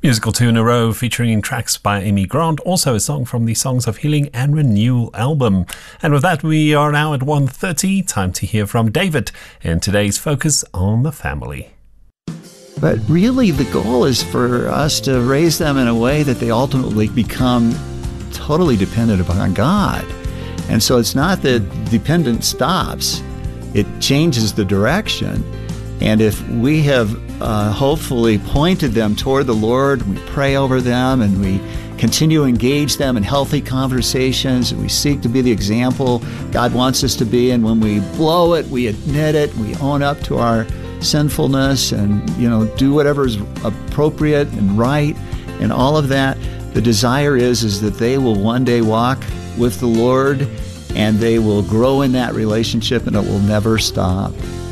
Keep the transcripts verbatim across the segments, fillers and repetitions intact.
Musical two in a row featuring tracks by Amy Grant, also a song from the Songs of Healing and Renewal album. And with that, we are now at one thirty. Time to hear from David in today's Focus on the Family. But really, the goal is for us to raise them in a way that they ultimately become totally dependent upon God. And so it's not that dependence stops, it changes the direction. And if we have uh, hopefully pointed them toward the Lord, we pray over them and we continue to engage them in healthy conversations, and we seek to be the example God wants us to be. And when we blow it, we admit it, we own up to our sinfulness and, you know, do whatever is appropriate and right and all of that. The desire is, is that they will one day walk with the Lord and they will grow in that relationship and it will never stop.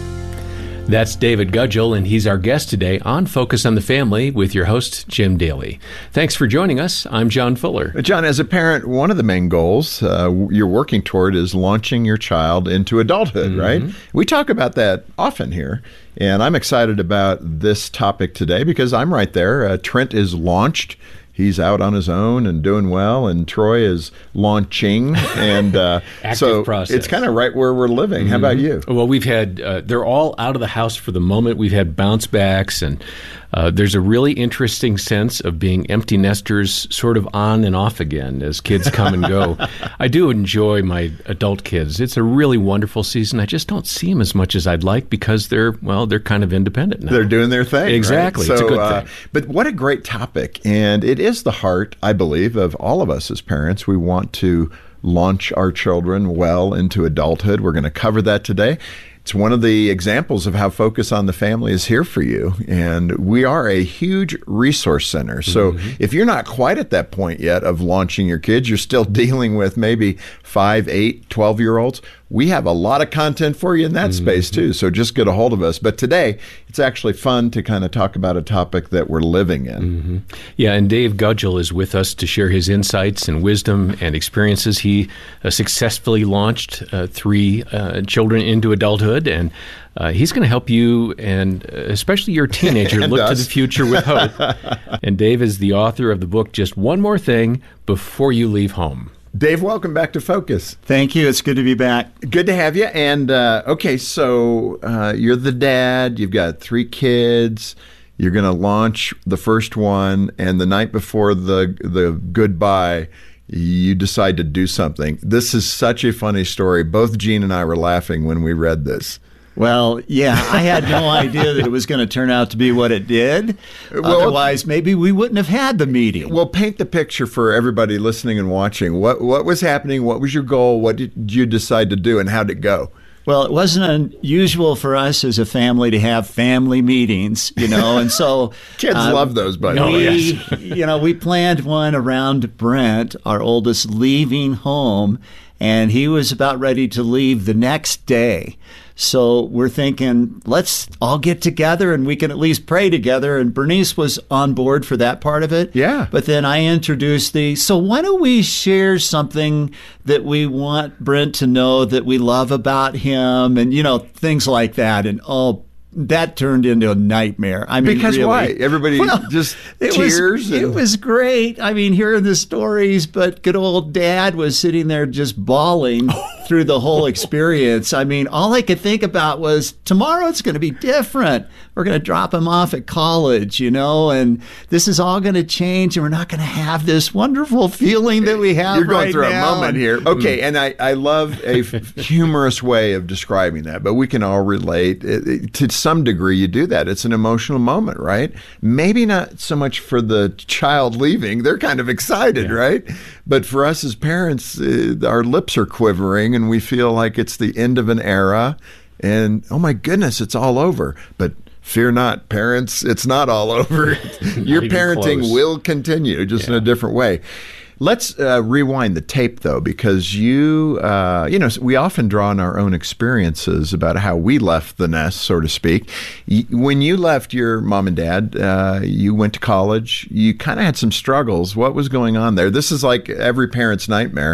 That's David Gudgel, and he's our guest today on Focus on the Family with your host, Jim Daly. Thanks for joining us. I'm John Fuller. John, as a parent, one of the main goals uh, you're working toward is launching your child into adulthood, mm-hmm. right? We talk about that often here, and I'm excited about this topic today because I'm right there. Uh, Trent is launched. He's out on his own and doing well, and Troy is launching, and uh, so process. It's kind of right where we're living. Mm-hmm. How about you? Well, we've had uh, they're all out of the house for the moment. We've had bounce backs, and uh, there's a really interesting sense of being empty nesters, sort of on and off again as kids come and go. I do enjoy my adult kids. It's a really wonderful season. I just don't see them as much as I'd like because they're well, they're kind of independent now. They're doing their thing. Exactly. Right? It's so, a good uh, thing. But what a great topic, and it is the heart, I believe, of all of us as parents. We want to launch our children well into adulthood. We're going to cover that today. It's one of the examples of how Focus on the Family is here for you. And we are a huge resource center. So mm-hmm. if you're not quite at that point yet of launching your kids, you're still dealing with maybe five, eight, twelve-year-olds, we have a lot of content for you in that mm-hmm. space too. So just get a hold of us. But today, it's actually fun to kind of talk about a topic that we're living in. Mm-hmm. Yeah, and Dave Gudgel is with us to share his insights and wisdom and experiences. He uh, successfully launched uh, three uh, children into adulthood, and uh, he's going to help you, and especially your teenager, look us. to the future with hope. And Dave is the author of the book, Just One More Thing Before You Leave Home. Dave, welcome back to Focus. Thank you. It's good to be back. Good to have you. And, uh, okay, so uh, you're the dad. You've got three kids. You're going to launch the first one. And the night before the the goodbye, you decide to do something. This is such a funny story. Both Gene and I were laughing when we read this. Well, yeah, I had no idea that it was going to turn out to be what it did. Well, otherwise, maybe we wouldn't have had the meeting. Well, paint the picture for everybody listening and watching. What what was happening? What was your goal? What did you decide to do, and how did it go? Well, it wasn't unusual for us as a family to have family meetings, you know, and so kids um, love those, by the way. You know, we planned one around Brent, our oldest, leaving home, and he was about ready to leave the next day. So we're thinking, let's all get together and we can at least pray together. And Bernice was on board for that part of it. Yeah. But then I introduced the, so why don't we share something that we want Brent to know that we love about him, and, you know, things like that. And oh, that turned into a nightmare. I mean, because really. Why? Everybody well, just it tears. Was, and... It was great. I mean, hearing the stories, but good old Dad was sitting there just bawling through the whole experience. I mean, all I could think about was tomorrow it's going to be different. We're going to drop him off at college, you know, and this is all going to change, and we're not going to have this wonderful feeling that we have. You're going right through now. a moment here. Okay, and I, I love a humorous way of describing that, but we can all relate. It, it, to some degree, you do that. It's an emotional moment, right? Maybe not so much for the child leaving. They're kind of excited, yeah. right? But for us as parents, uh, our lips are quivering, and we feel like it's the end of an era, and oh my goodness, it's all over. But fear not, parents, it's not all over. Your parenting close. Will continue, just yeah. in a different way. Let's uh, rewind the tape, though, because you, uh, you know, we often draw on our own experiences about how we left the nest, so to speak. When you left your mom and dad, uh, you went to college, you kind of had some struggles. What was going on there? This is like every parent's nightmare.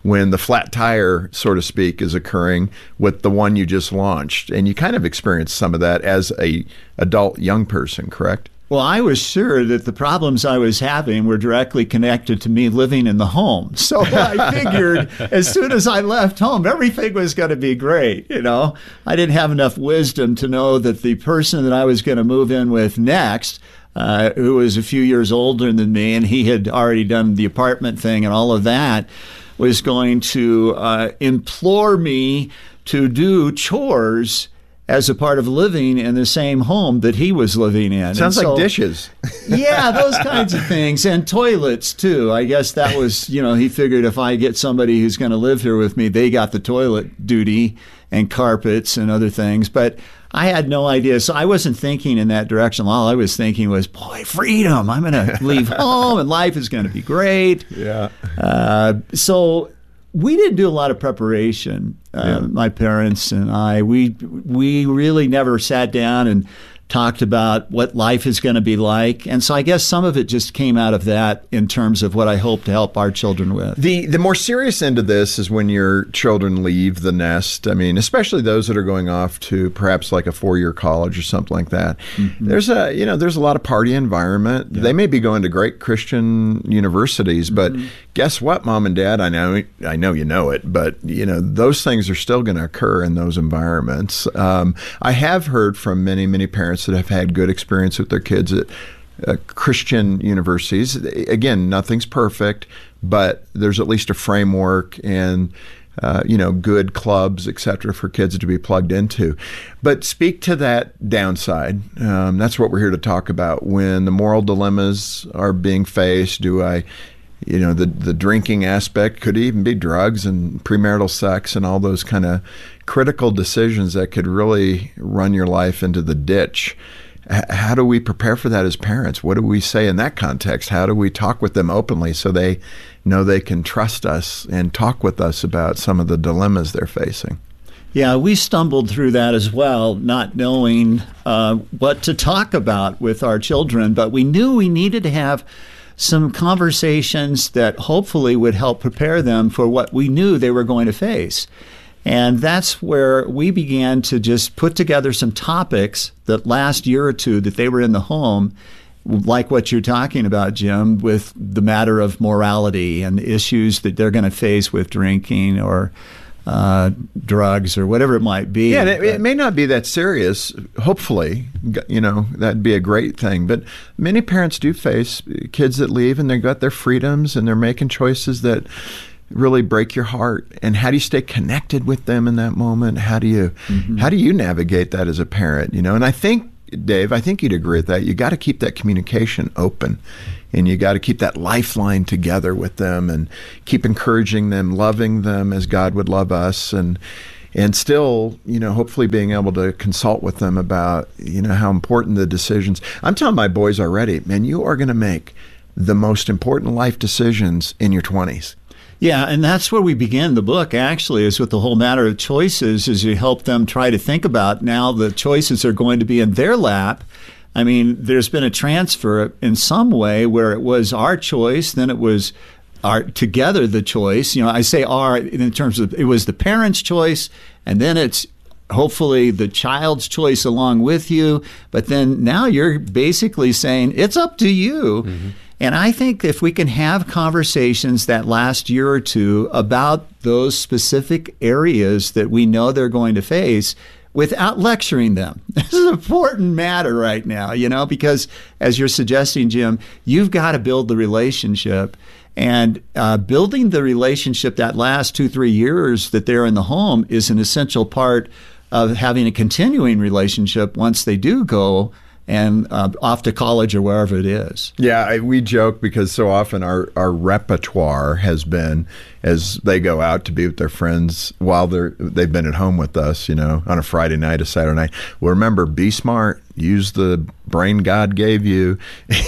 when the flat tire, so to speak, is occurring with the one you just launched. And you kind of experienced some of that as a adult young person, correct? Well, I was sure that the problems I was having were directly connected to me living in the home. So I figured as soon as I left home, everything was going to be great. You know, I didn't have enough wisdom to know that the person that I was going to move in with next, uh, who was a few years older than me, and he had already done the apartment thing and all of that, was going to uh, implore me to do chores as a part of living in the same home that he was living in. Sounds so, like dishes. Yeah, those kinds of things. And toilets, too. I guess that was, you know, he figured if I get somebody who's going to live here with me, they got the toilet duty and carpets and other things. But I had no idea. So I wasn't thinking in that direction. All I was thinking was, boy, freedom. I'm going to leave home and life is going to be great. Yeah. Uh, so we didn't do a lot of preparation. Uh, yeah. My parents and I, we we really never sat down and talked about what life is going to be like. And so I guess some of it just came out of that in terms of what I hope to help our children with. The the more serious end of this is when your children leave the nest. I mean, especially those that are going off to perhaps like a four-year college or something like that. Mm-hmm. There's a, you know, there's a lot of party environment. Yeah. They may be going to great Christian universities, but mm-hmm. guess what, Mom and Dad? I know, I know you know it, but you know, those things are still going to occur in those environments. Um, I have heard from many, many parents that have had good experience with their kids at uh, Christian universities. Again, nothing's perfect, but there's at least a framework and uh, you know, good clubs, et cetera, for kids to be plugged into. But speak to that downside. Um, that's what we're here to talk about. When the moral dilemmas are being faced, do I, you know, the the drinking aspect, could even be drugs and premarital sex and all those kind of critical decisions that could really run your life into the ditch. H- how do we prepare for that as parents? What do we say in that context? How do we talk with them openly so they know they can trust us and talk with us about some of the dilemmas they're facing? Yeah, we stumbled through that as well, not knowing uh, what to talk about with our children, but we knew we needed to have some conversations that hopefully would help prepare them for what we knew they were going to face. And that's where we began to just put together some topics that last year or two that they were in the home, like what you're talking about, Jim, with the matter of morality and issues that they're going to face with drinking or uh, drugs or whatever it might be. Yeah, it, it may not be that serious, hopefully. You know, that'd be a great thing. But many parents do face kids that leave and they've got their freedoms and they're making choices that really break your heart. And how do you stay connected with them in that moment? How do you mm-hmm. how do you navigate that as a parent? You know, and I think, Dave, I think you'd agree with that. You got to keep that communication open, and you got to keep that lifeline together with them, and keep encouraging them, loving them as God would love us, and and still, you know, hopefully being able to consult with them about, you know, how important the decisions. I'm telling my boys already, man, you are going to make the most important life decisions in your twenties. Yeah, and that's where we begin the book, actually, is with the whole matter of choices, as you help them try to think about now the choices are going to be in their lap. I mean, there's been a transfer in some way where it was our choice, then it was our together the choice. You know, I say our in terms of it was the parents' choice, and then it's hopefully the child's choice along with you. But then now you're basically saying it's up to you. Mm-hmm. And I think if we can have conversations that last year or two about those specific areas that we know they're going to face without lecturing them. This is an important matter right now, you know, because as you're suggesting, Jim, you've got to build the relationship. And uh, building the relationship that last two, three years that they're in the home is an essential part of having a continuing relationship once they do go and uh, off to college or wherever it is. Yeah, I, we joke because so often our, our repertoire has been as they go out to be with their friends while they're they've been at home with us, you know, on a Friday night, a Saturday night. Well, remember, be smart, use the brain God gave you.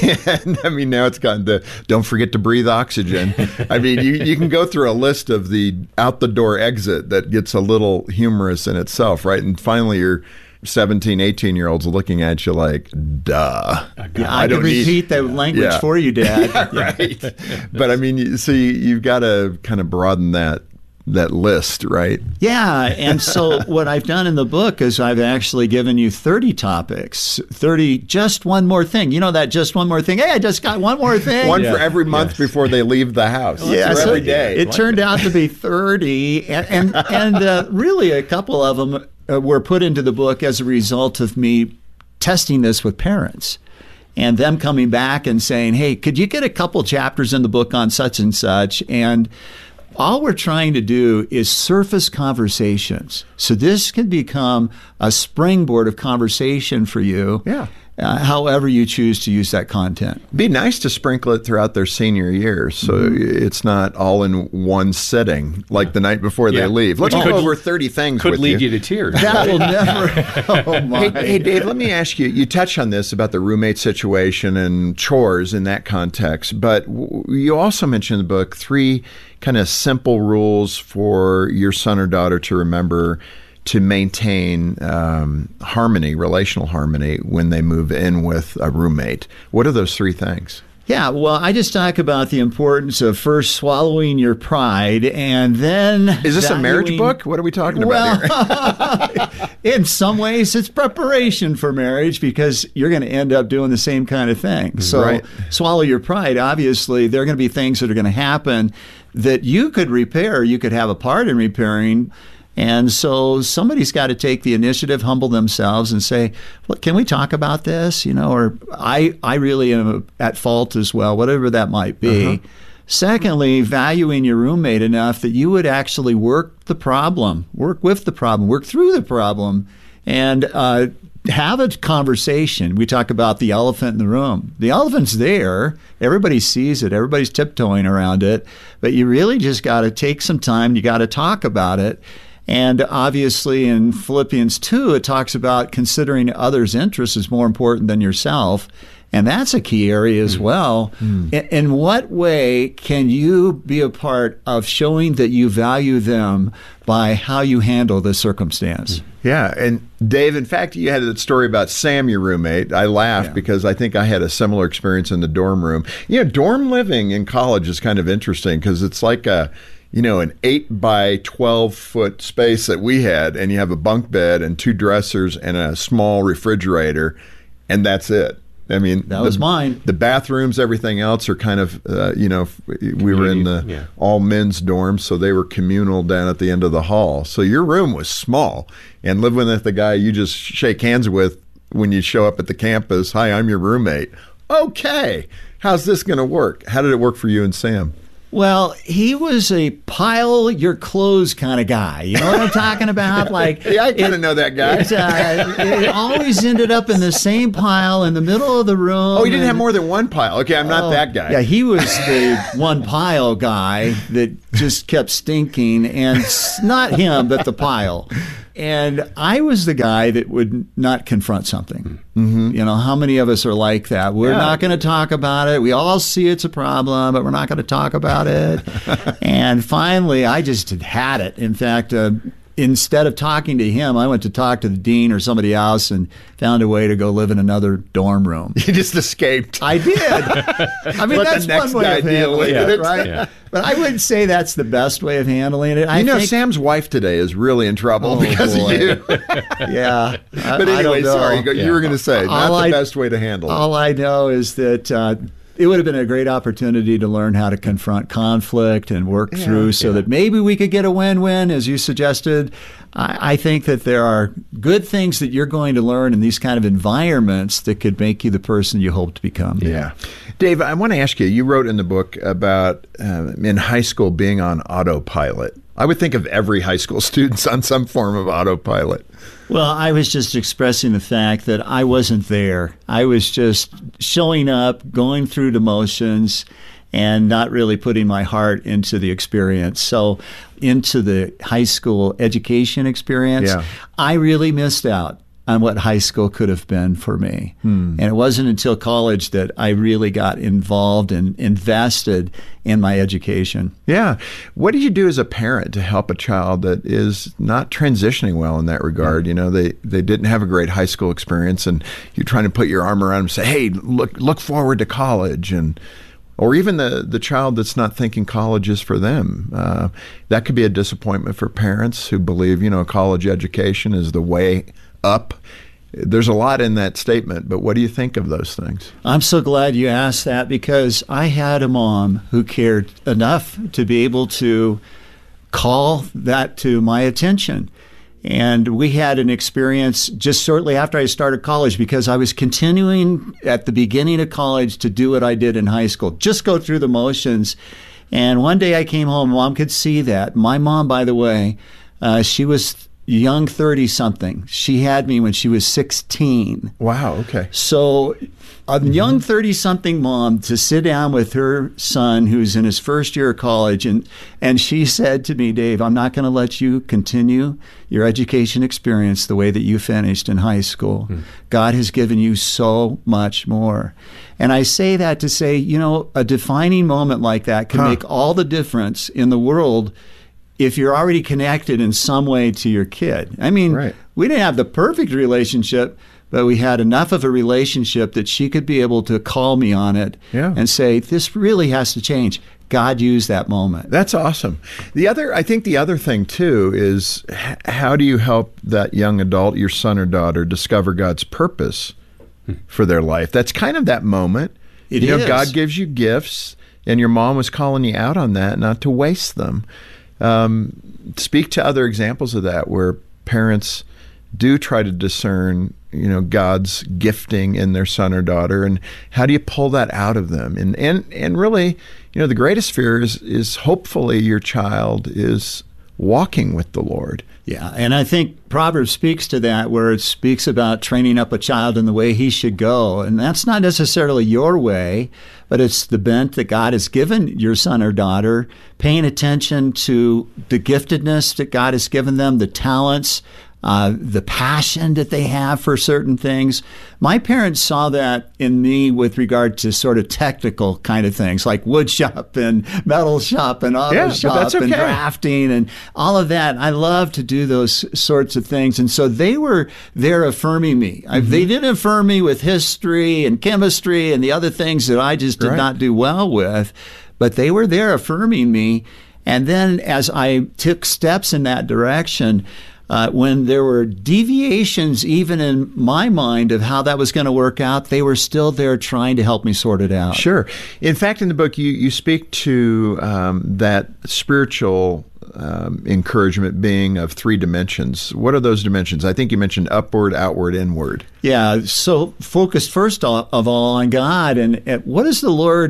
And I mean, now it's gotten to don't forget to breathe oxygen. I mean, you, you can go through a list of the out the door exit that gets a little humorous in itself, right? And finally, you're seventeen, eighteen year olds looking at you like, duh. Yeah, I, I can repeat need, that language yeah. for you, Dad. Yeah, right. But I mean, so you, you've got to kind of broaden that that list, right? Yeah, and so what I've done in the book is I've actually given you thirty topics, thirty, just one more thing. You know that just one more thing? Hey, I just got one more thing. One Yeah. for every month Yes. before they leave the house. Yeah, for so every day. It turned out to be thirty, and and, and uh, really a couple of them uh, were put into the book as a result of me testing this with parents. And them coming back and saying, hey, could you get a couple chapters in the book on such and such? And all we're trying to do is surface conversations. So this can become a springboard of conversation for you. Yeah. Uh, however you choose to use that content. Be nice to sprinkle it throughout their senior year, so Mm-hmm. it's not all in one sitting, like the night before Yeah. they leave. Let's Which go could- over thirty things Could with lead you. you to tears. That will never. Oh my. Hey, hey, Dave, let me ask you, you touched on this about the roommate situation and chores in that context, but w- you also mentioned in the book three kind of simple rules for your son or daughter to remember to maintain um, harmony, relational harmony, when they move in with a roommate. What are those three things? Yeah, well, I just talk about the importance of first swallowing your pride and then. Is this a marriage valuing- book? What are we talking Well, about here? in some ways, it's preparation for marriage because you're going to end up doing the same kind of thing. So, Right. swallow your pride. Obviously, there are going to be things that are going to happen that you could repair, you could have a part in repairing. And so somebody's got to take the initiative, humble themselves, and say, "Well, can we talk about this?" You know, or I, I really am at fault as well, whatever that might be. Uh-huh. Secondly, valuing your roommate enough that you would actually work the problem, work with the problem, work through the problem, and uh, have a conversation. We talk about the elephant in the room. The elephant's there. Everybody sees it. Everybody's tiptoeing around it. But you really just got to take some time. You got to talk about it. And obviously in Philippians two, it talks about considering others' interests is more important than yourself. And that's a key area as well. Mm. In, in what way can you be a part of showing that you value them by how you handle the circumstance? Yeah. And Dave, in fact, you had a story about Sam, your roommate. I laughed Yeah. because I think I had a similar experience in the dorm room. You know, dorm living in college is kind of interesting because it's like a, you know, an eight by twelve foot space that we had, and you have a bunk bed and two dressers and a small refrigerator, and that's it. I mean, That was the, mine. The bathrooms, everything else are kind of, uh, you know, we were in the Yeah. all men's dorms, so they were communal down at the end of the hall. So your room was small, and living with the guy you just shake hands with when you show up at the campus, "Hi, I'm your roommate." Okay, how's this going to work? How did it work for you and Sam? Well, he was a pile your clothes kind of guy. You know what I'm talking about? Like, Yeah, I kind it- of know that guy. It, uh, it always ended up in the same pile in the middle of the room. Oh, you didn't have and- more than one pile. Okay, I'm not Oh, that guy. Yeah, he was the one pile guy that just kept stinking, and s- not him, but the pile. And I was the guy that would not confront something. Mm-hmm. You know, how many of us are like that? We're Yeah. not going to talk about it. We all see it's a problem, but we're not going to talk about it. And finally, I just had had it. In fact, uh, instead of talking to him, I went to talk to the dean or somebody else and found a way to go live in another dorm room. You just escaped. I did. I mean, Let the that's next one way guy of deal handling with it, it. right? Yeah. But I wouldn't say that's the best way of handling it. I You know, think, Sam's wife today is really in trouble Oh, because boy. of you. yeah. I- But I anyway, don't know. sorry, you, you were going to say not All the I- best way to handle it. All I know is that uh, it would have been a great opportunity to learn how to confront conflict and work Yeah, through so yeah. that maybe we could get a win-win, as you suggested. I, I think that there are good things that you're going to learn in these kind of environments that could make you the person you hope to become. Yeah. Dave, I want to ask you, you wrote in the book about uh, in high school being on autopilot. I would think of every high school student on some form of autopilot. Well, I was just expressing the fact that I wasn't there. I was just showing up, going through the motions, and not really putting my heart into the experience. So, into the high school education experience, Yeah. I really missed out on what high school could have been for me. And it wasn't until college that I really got involved and invested in my education. Yeah. What do you do as a parent to help a child that is not transitioning well in that regard? You know, they, they didn't have a great high school experience, and you're trying to put your arm around them and say, hey, look look forward to college. And or even the, the child that's not thinking college is for them. Uh, that could be a disappointment for parents who believe, you know, a college education is the way up. There's a lot in that statement, but what do you think of those things? I'm so glad you asked that, because I had a mom who cared enough to be able to call that to my attention. And we had an experience just shortly after I started college, because I was continuing at the beginning of college to do what I did in high school, just go through the motions. And one day I came home, Mom could see that. My mom, by the way, uh, she was young thirty-something. She had me when she was sixteen. Wow, okay. So a young thirty-something mom to sit down with her son who's in his first year of college, and, and she said to me, Dave, I'm not going to let you continue your education experience the way that you finished in high school. Hmm. God has given you so much more. And I say that to say, you know, a defining moment like that can huh. make all the difference in the world if you're already connected in some way to your kid. I mean, right. we didn't have the perfect relationship, but we had enough of a relationship that she could be able to call me on it yeah. and say, this really has to change. God used that moment. That's awesome. The other, I think the other thing too is, h- how do you help that young adult, your son or daughter, discover God's purpose for their life? That's kind of that moment. It you is. know, God gives you gifts, and your mom was calling you out on that, not to waste them. Um, speak to other examples of that where parents do try to discern, you know, God's gifting in their son or daughter, and how do you pull that out of them? And and and really, you know, the greatest fear is is hopefully your child is walking with the Lord. Yeah, and I think Proverbs speaks to that, where it speaks about training up a child in the way he should go. And that's not necessarily your way, but it's the bent that God has given your son or daughter, paying attention to the giftedness that God has given them, the talents, uh, the passion that they have for certain things. My parents saw that in me with regard to sort of technical kind of things, like wood shop and metal shop and auto yeah, shop that's okay. and drafting and all of that. I love to do those sorts of things. And so they were there affirming me. Mm-hmm. I, they didn't affirm me with history and chemistry and the other things that I just did right. not do well with, but they were there affirming me. And then as I took steps in that direction, Uh, when there were deviations, even in my mind, of how that was going to work out, they were still there trying to help me sort it out. Sure. In fact, in the book, you, you speak to um, that spiritual um, encouragement being of three dimensions. What are those dimensions? I think you mentioned upward, outward, inward. Yeah. So focused first of all on God, and, and what is the Lord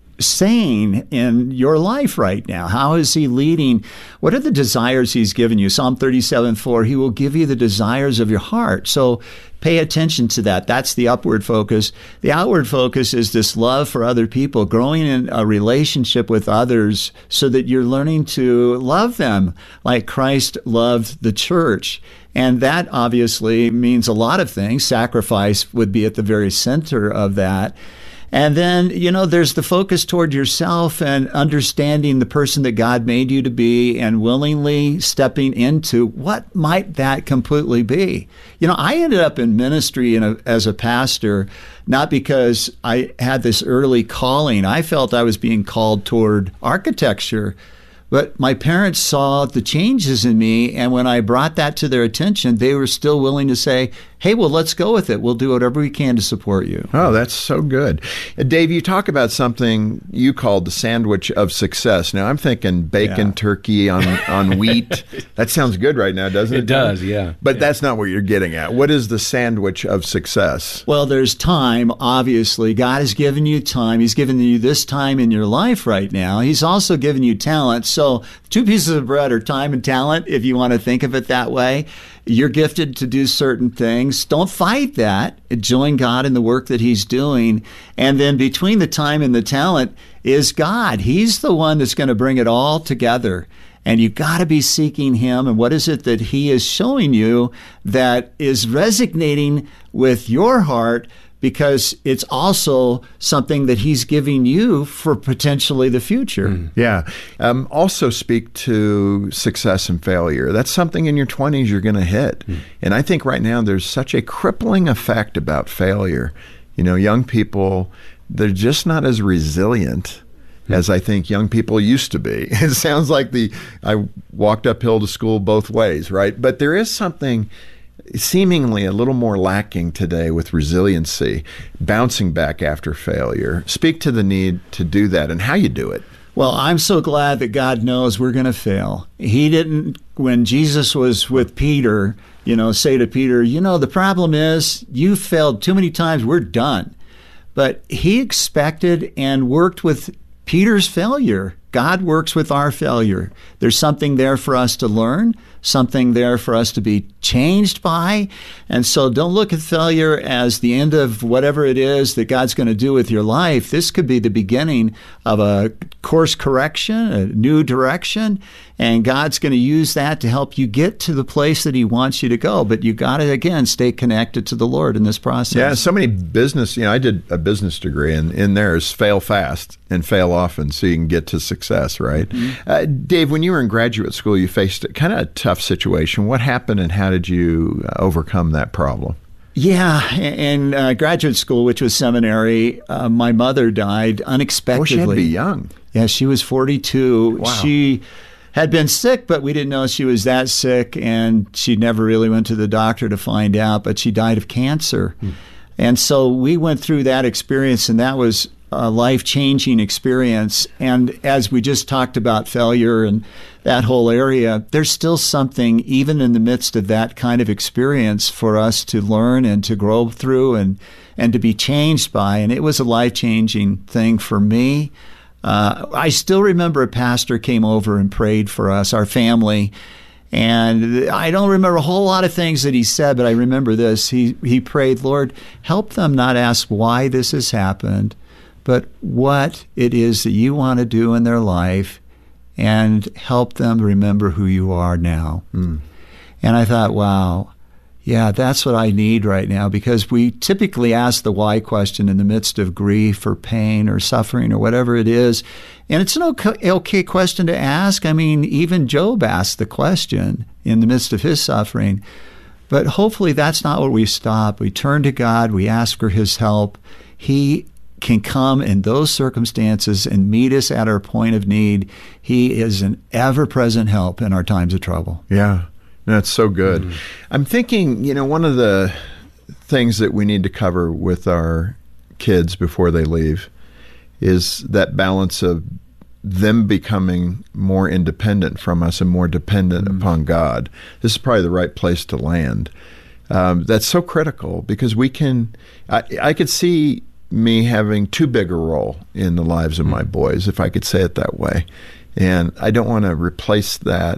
saying in your life right now? How is he leading? What are the desires he's given you? Psalm thirty-seven four, he will give you the desires of your heart. So pay attention to that. That's the upward focus. The outward focus is this love for other people, growing in a relationship with others so that you're learning to love them like Christ loved the church. And that obviously means a lot of things. Sacrifice would be at the very center of that. And then, you know, there's the focus toward yourself and understanding the person that God made you to be and willingly stepping into what might that completely be. You know, I ended up in ministry in a, as a pastor, not because I had this early calling. I felt I was being called toward architecture. But my parents saw the changes in me, and when I brought that to their attention, they were still willing to say, hey, well, let's go with it. We'll do whatever we can to support you. Oh, that's so good. Uh, Dave, you talk about something you called the sandwich of success. Now, I'm thinking bacon, Yeah. turkey on, on wheat. That sounds good right now, doesn't it? It does, yeah. But yeah. that's not what you're getting at. What is the sandwich of success? Well, there's time, obviously. God has given you time. He's given you this time in your life right now. He's also given you talent. So two pieces of bread are time and talent, if you want to think of it that way. You're gifted to do certain things. Don't fight that. Join God in the work that he's doing. And then between the time and the talent is God. He's the one that's going to bring it all together. And you got to be seeking him. And what is it that he is showing you that is resonating with your heart? Because it's also something that he's giving you for potentially the future. Mm. Yeah. Um, also speak to success and failure. That's something in your twenties you're going to hit. Mm. And I think right now there's such a crippling effect about failure. You know, young people they're just not as resilient as I think young people used to be. It sounds like the I walked uphill to school both ways, right? But there is something seemingly a little more lacking today with resiliency, bouncing back after failure. Speak to the need to do that and how you do it. Well, I'm so glad that God knows we're going to fail. He didn't, when Jesus was with Peter, you know, say to Peter, you know, the problem is you failed too many times, we're done. But he expected and worked with Peter's failure. God works with our failure. There's something there for us to learn, something there for us to be changed by. And so don't look at failure as the end of whatever it is that God's going to do with your life. This could be the beginning of a course correction, a new direction, and God's going to use that to help you get to the place that he wants you to go. But you got to, again, stay connected to the Lord in this process. Yeah, so many business, you know, I did a business degree, and in there is fail fast and fail often so you can get to success, right? Mm-hmm. Uh, Dave, when you were in graduate school, you faced a kind of a tough situation. What happened and how did you overcome that problem? Yeah, in uh, graduate school, which was seminary, uh, my mother died unexpectedly. Oh, she had to be young. Yeah, she was forty-two. Wow. She had been sick, but we didn't know she was that sick, and she never really went to the doctor to find out, but she died of cancer. Hmm. And so we went through that experience, and that was a life-changing experience. And as we just talked about failure and that whole area, there's still something, even in the midst of that kind of experience, for us to learn and to grow through and, and to be changed by. And it was a life-changing thing for me. Uh, I still remember a pastor came over and prayed for us, our family. And I don't remember a whole lot of things that he said, but I remember this. He, he prayed, Lord, help them not ask why this has happened, but what it is that you want to do in their life, and help them remember who you are now. Mm. And I thought, wow, yeah, that's what I need right now, because we typically ask the why question in the midst of grief or pain or suffering or whatever it is. And it's an okay, okay question to ask. I mean, even Job asked the question in the midst of his suffering. But hopefully that's not where we stop. We turn to God. We ask for his help. He can come in those circumstances and meet us at our point of need. He is an ever-present help in our times of trouble. Yeah, that's so good. Mm. I'm thinking, you know, one of the things that we need to cover with our kids before they leave is that balance of them becoming more independent from us and more dependent mm. upon God. This is probably the right place to land. Um, that's so critical, because we can, I, I could see me having too big a role in the lives of my boys, if I could say it that way. And I don't want to replace that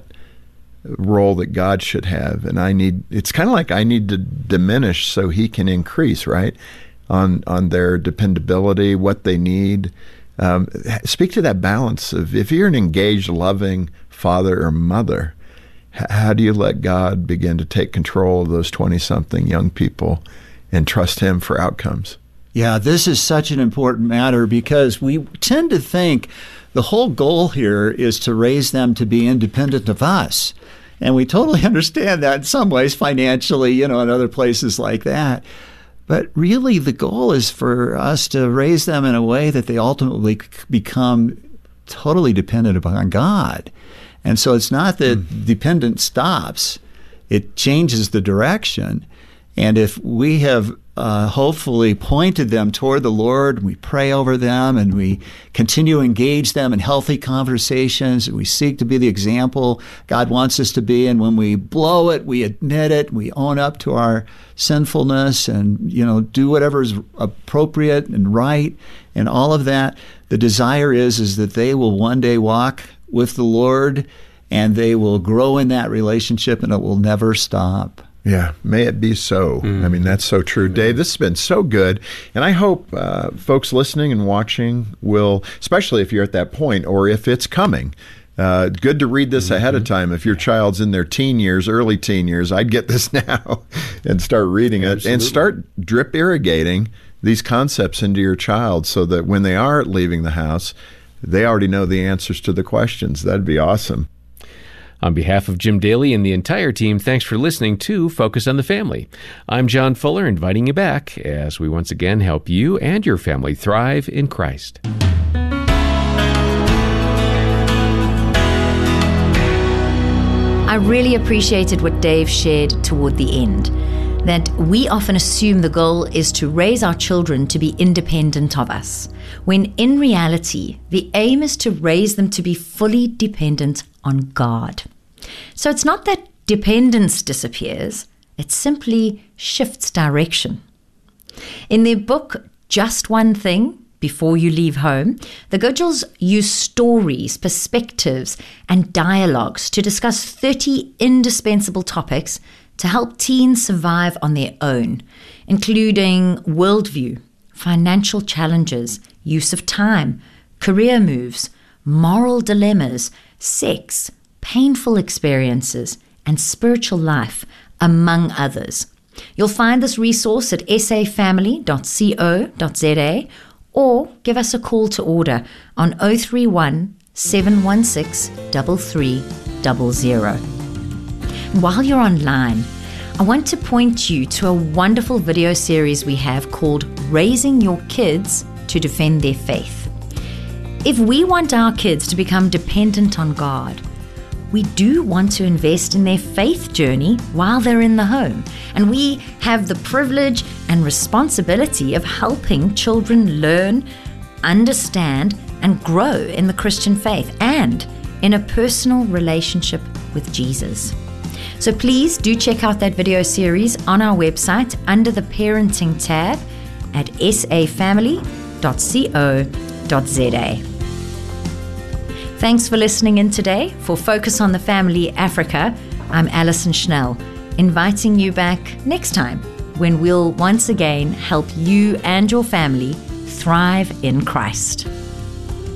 role that God should have. And I need, it's kind of like I need to diminish so he can increase, right? On, on their dependability, what they need. Um, speak to that balance of, if you're an engaged, loving father or mother, h- how do you let God begin to take control of those twenty-something young people and trust him for outcomes? Yeah, this is such an important matter, because we tend to think the whole goal here is to raise them to be independent of us. And we totally understand that in some ways, financially, you know, and other places like that. But really, the goal is for us to raise them in a way that they ultimately become totally dependent upon God. And so it's not that mm. dependence stops, it changes the direction. And if we have uh, hopefully pointed them toward the Lord, we pray over them, and we continue to engage them in healthy conversations, and we seek to be the example God wants us to be. And when we blow it, we admit it, we own up to our sinfulness, and, you know, do whatever is appropriate and right, and all of that. The desire is, is that they will one day walk with the Lord, and they will grow in that relationship, and it will never stop. Yeah, may it be so. Mm. I mean, that's so true. Dave, this has been so good. And I hope uh, folks listening and watching will, especially if you're at that point or if it's coming, uh, good to read this mm-hmm. ahead of time. If your child's in their teen years, early teen years, I'd get this now and start reading it. Absolutely. And start drip irrigating these concepts into your child so that when they are leaving the house, they already know the answers to the questions. That'd be awesome. On behalf of Jim Daly and the entire team, thanks for listening to Focus on the Family. I'm John Fuller, inviting you back as we once again help you and your family thrive in Christ. I really appreciated what Dave shared toward the end, that we often assume the goal is to raise our children to be independent of us, when in reality, the aim is to raise them to be fully dependent on God. So it's not that dependence disappears, it simply shifts direction. In their book, Just One Thing, Before You Leave Home, the Gudgells use stories, perspectives, and dialogues to discuss thirty indispensable topics to help teens survive on their own, including worldview, financial challenges, use of time, career moves, moral dilemmas, sex, painful experiences, and spiritual life, among others. You'll find this resource at s a family dot co dot z a or give us a call to order on oh three one, seven one six, three three zero zero. While you're online, I want to point you to a wonderful video series we have called Raising Your Kids to Defend Their Faith. If we want our kids to become dependent on God, we do want to invest in their faith journey while they're in the home. And we have the privilege and responsibility of helping children learn, understand, and grow in the Christian faith and in a personal relationship with Jesus. So please do check out that video series on our website under the Parenting tab at s a family dot co dot z a. Thanks for listening in today. For Focus on the Family Africa, I'm Alison Schnell, inviting you back next time when we'll once again help you and your family thrive in Christ.